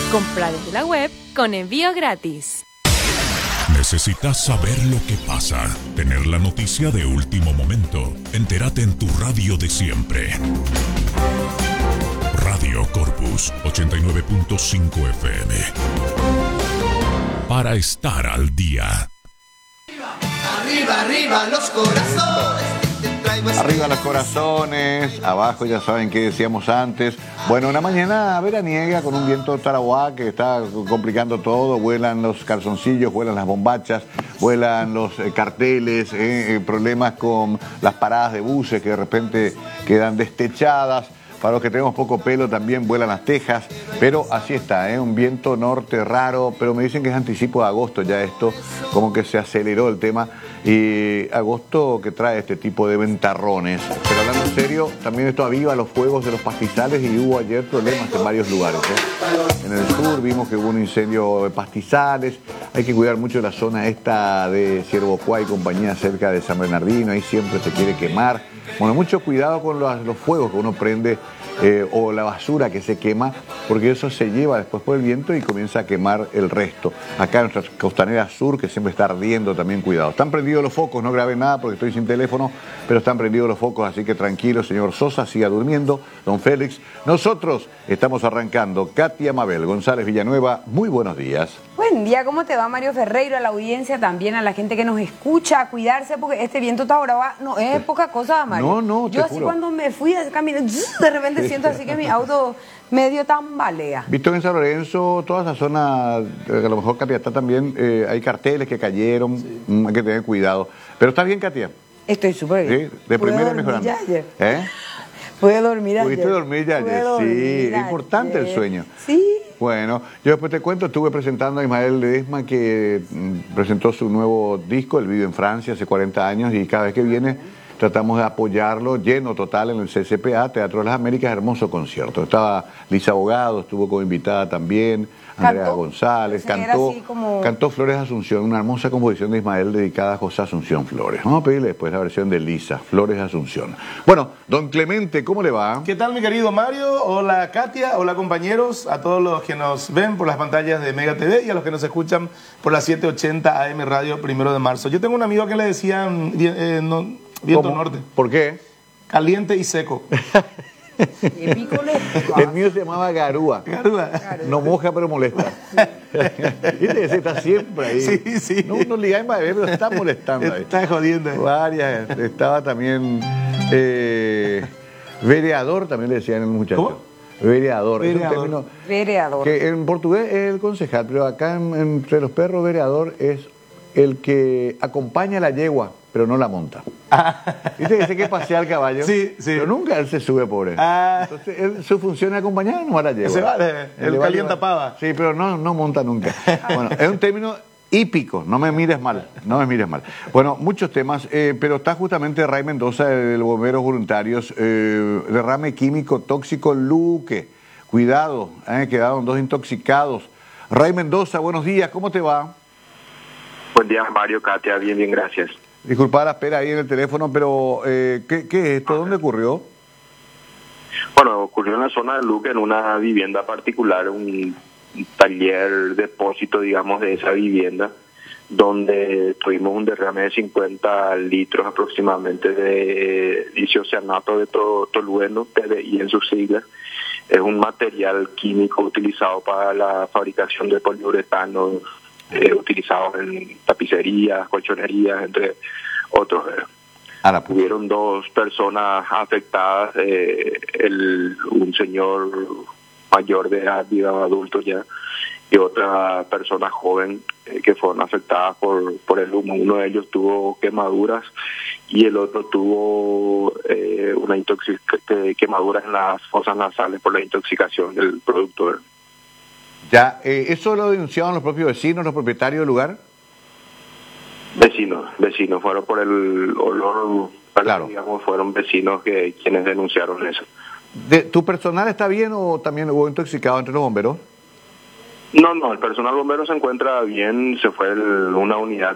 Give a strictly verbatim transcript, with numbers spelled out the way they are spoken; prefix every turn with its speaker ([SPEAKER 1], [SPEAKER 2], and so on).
[SPEAKER 1] Compra desde la web con envío gratis.
[SPEAKER 2] ¿Necesitas saber lo que pasa? Tener la noticia de último momento. Entérate en tu radio de siempre. Radio Corpus ochenta y nueve punto cinco F M. Para estar al día.
[SPEAKER 3] Arriba, arriba los corazones.
[SPEAKER 4] Arriba los corazones, abajo ya saben que decíamos antes. Bueno, una mañana veraniega con un viento tarahuá que está complicando todo. Vuelan los calzoncillos, vuelan las bombachas, vuelan los eh, carteles, eh, eh, problemas con las paradas de buses que de repente quedan destechadas. Para los que tenemos poco pelo también vuelan las tejas, pero así está, ¿eh? Un viento norte raro, pero me dicen que es anticipo de agosto ya esto, como que se aceleró el tema, y agosto que trae este tipo de ventarrones. Pero hablando en serio, también esto aviva los fuegos de los pastizales y hubo ayer problemas en varios lugares, ¿eh? En el sur vimos que hubo un incendio de pastizales, hay que cuidar mucho la zona esta de Ciervo Cuá y compañía cerca de San Bernardino, ahí siempre se quiere quemar. Bueno, mucho cuidado con los, los fuegos que uno prende eh, o la basura que se quema, porque eso se lleva después por el viento y comienza a quemar el resto. Acá en nuestra costanera sur, que siempre está ardiendo, también cuidado. Están prendidos los focos, no grabé nada porque estoy sin teléfono, pero están prendidos los focos, así que tranquilo, señor Sosa, siga durmiendo, don Félix. Nosotros estamos arrancando. Katia Mabel, González Villanueva, muy buenos días.
[SPEAKER 5] Buen día, ¿cómo te va, Mario Ferreiro? A la audiencia también, a la gente que nos escucha, a cuidarse, porque este viento está ahora va, no es poca cosa, Mario.
[SPEAKER 4] No, no, te
[SPEAKER 5] Yo así
[SPEAKER 4] juro.
[SPEAKER 5] cuando me fui a caminar, de repente siento así que mi auto medio tambalea.
[SPEAKER 4] Visto que en San Lorenzo, toda esa zona, eh, a lo mejor Katia está también, eh, hay carteles que cayeron, sí. mm, hay que tener cuidado. Pero ¿estás bien, Katia?
[SPEAKER 5] Estoy súper bien.
[SPEAKER 4] Sí, de primera mejorando.
[SPEAKER 5] Ya ayer.
[SPEAKER 4] ¿Eh?
[SPEAKER 5] Pude dormir ayer.
[SPEAKER 4] ¿Pudiste dormir ya ayer? Sí, es importante el sueño.
[SPEAKER 5] Sí.
[SPEAKER 4] Bueno, yo después te cuento, estuve presentando a Ismael Ledesma que mm, presentó su nuevo disco, él vive en Francia hace cuarenta años y cada vez que viene tratamos de apoyarlo, lleno total en el C C P A, Teatro de las Américas, hermoso concierto. Estaba Lisa Abogado, estuvo como invitada también, Andrea
[SPEAKER 5] ¿Cantó?
[SPEAKER 4] González,
[SPEAKER 5] Sí,
[SPEAKER 4] cantó,
[SPEAKER 5] como...
[SPEAKER 4] cantó Flores Asunción, una hermosa composición de Ismael dedicada a José Asunción Flores. Vamos a pedirle después la versión de Lisa, Flores Asunción. Bueno, don Clemente, ¿cómo le va?
[SPEAKER 6] ¿Qué tal, mi querido Mario? Hola, Katia. Hola, compañeros. A todos los que nos ven por las pantallas de Mega T V y a los que nos escuchan por la setecientos ochenta A M Radio Primero de Marzo. Yo tengo un amigo que le decían eh, no, Viento
[SPEAKER 4] ¿Cómo?
[SPEAKER 6] Norte.
[SPEAKER 4] ¿Por qué?
[SPEAKER 6] Caliente y seco.
[SPEAKER 4] El mío se llamaba Garúa.
[SPEAKER 6] Garúa.
[SPEAKER 4] No moja, pero molesta. Viste, ese está siempre ahí.
[SPEAKER 6] Sí, sí.
[SPEAKER 4] No, no ligáis más, pero está molestando ahí.
[SPEAKER 6] Está jodiendo.
[SPEAKER 4] Varias. Estaba también eh, vereador, también le decían el muchacho.
[SPEAKER 6] ¿Cómo?
[SPEAKER 4] Vereador.
[SPEAKER 6] Vereador.
[SPEAKER 4] Es un término
[SPEAKER 5] Vereador.
[SPEAKER 4] que en portugués es el concejal, pero acá en- entre los perros vereador es el que acompaña a la yegua, pero no la monta. ¿Viste que sé que pasea al caballo?
[SPEAKER 6] Sí, sí.
[SPEAKER 4] Pero nunca él se sube, pobre.
[SPEAKER 6] Ah.
[SPEAKER 4] Entonces, él, su función es acompañar, no a la yegua.
[SPEAKER 6] Ese vale,
[SPEAKER 4] Él
[SPEAKER 6] el
[SPEAKER 4] le va a
[SPEAKER 6] calienta
[SPEAKER 4] llevar-
[SPEAKER 6] pava.
[SPEAKER 4] Sí, pero no, no monta nunca. Bueno, es un término hípico, no me mires mal, no me mires mal. Bueno, muchos temas, eh, pero está justamente Ray Mendoza, del Bomberos Voluntarios, eh, derrame químico tóxico Luque. Cuidado, eh, quedaron dos intoxicados. Ray Mendoza, buenos días, ¿cómo te va?
[SPEAKER 7] Buen día, Mario, Katia, bien, bien, gracias.
[SPEAKER 4] Disculpa la espera ahí en el teléfono, pero eh, ¿qué, ¿qué es esto? ¿Dónde ocurrió?
[SPEAKER 7] Bueno, ocurrió en la zona de Luque, en una vivienda particular, un taller, depósito, digamos, de esa vivienda, donde tuvimos un derrame de cincuenta litros aproximadamente de isocianato de to- tolueno, P D I en sus siglas. Es un material químico utilizado para la fabricación de poliuretano, eh, utilizado en tapicerías, colchonerías, entre otros. eh.
[SPEAKER 4] Ahora, pues,
[SPEAKER 7] Hubieron dos personas afectadas, eh, el, un señor mayor de edad, digamos, adulto ya, y otra persona joven eh, que fueron afectadas por, por el humo. Uno de ellos tuvo quemaduras y el otro tuvo eh, una intoxic eh, quemaduras en las fosas nasales por la intoxicación del producto. ¿eh?
[SPEAKER 4] ya, eh, ¿eso lo denunciaban los propios vecinos, los propietarios del lugar?
[SPEAKER 7] Vecinos, vecinos, fueron por el olor,
[SPEAKER 4] Claro.
[SPEAKER 7] digamos, fueron vecinos que quienes denunciaron eso.
[SPEAKER 4] De, ¿Tu personal está bien o también hubo intoxicado entre los bomberos?
[SPEAKER 7] No, no, el personal bombero se encuentra bien, se fue el- una unidad